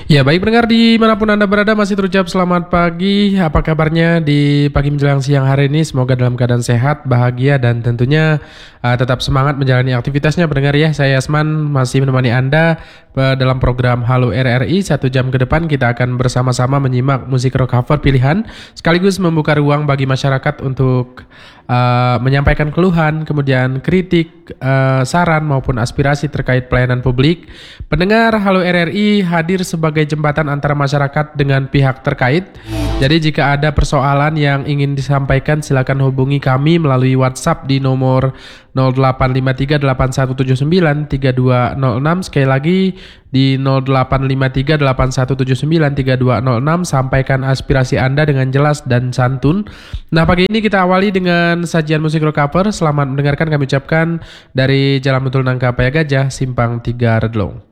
Ya, baik pendengar dimanapun Anda berada, masih terucap selamat pagi. Apa kabarnya di pagi menjelang siang hari ini? Semoga dalam keadaan sehat, bahagia, dan tentunya tetap semangat menjalani aktivitasnya pendengar ya. Saya Yasman masih menemani Anda dalam program Halo RRI. 1 jam ke depan kita akan bersama-sama menyimak musik rock cover pilihan, sekaligus membuka ruang bagi masyarakat untuk menyampaikan keluhan, kemudian kritik, saran maupun aspirasi terkait pelayanan publik. Pendengar Halo RRI hadir sebagai jembatan antara masyarakat dengan pihak terkait. Jadi jika ada persoalan yang ingin disampaikan, silakan hubungi kami melalui WhatsApp di nomor 085381793206. Sekali lagi di 085381793206. Sampaikan aspirasi Anda dengan jelas dan santun. Nah, pagi ini kita awali dengan sajian musik rock cover. Selamat mendengarkan, kami ucapkan dari Jalan Betul Nangka Paya Gajah, Simpang 3 Redlong.